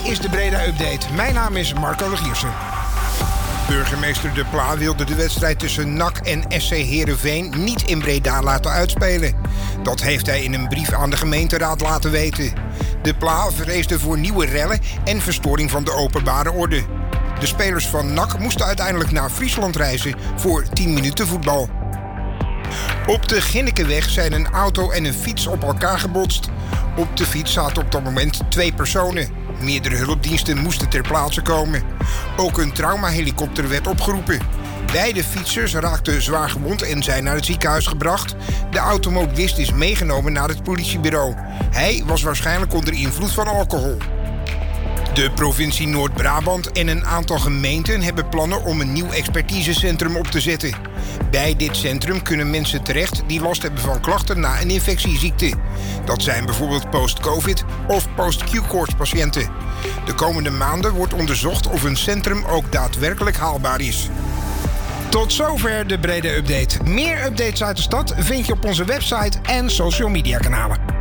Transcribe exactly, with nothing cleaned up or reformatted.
is de Breda Update. Mijn naam is Marco Legiersen. Burgemeester De Pla wilde de wedstrijd tussen N A C en S C Heerenveen niet in Breda laten uitspelen. Dat heeft hij in een brief aan de gemeenteraad laten weten. De Pla vreesde voor nieuwe rellen en verstoring van de openbare orde. De spelers van N A C moesten uiteindelijk naar Friesland reizen voor tien minuten voetbal. Op de Ginnekeweg zijn een auto en een fiets op elkaar gebotst. Op de fiets zaten op dat moment twee personen. Meerdere hulpdiensten moesten ter plaatse komen. Ook een traumahelikopter werd opgeroepen. Beide fietsers raakten zwaar gewond en zijn naar het ziekenhuis gebracht. De automobilist is meegenomen naar het politiebureau. Hij was waarschijnlijk onder invloed van alcohol. De provincie Noord-Brabant en een aantal gemeenten hebben plannen om een nieuw expertisecentrum op te zetten. Bij dit centrum kunnen mensen terecht die last hebben van klachten na een infectieziekte. Dat zijn bijvoorbeeld post-covid of post-Q-koorts patiënten. De komende maanden wordt onderzocht of een centrum ook daadwerkelijk haalbaar is. Tot zover de Breda Update. Meer updates uit de stad vind je op onze website en social media kanalen.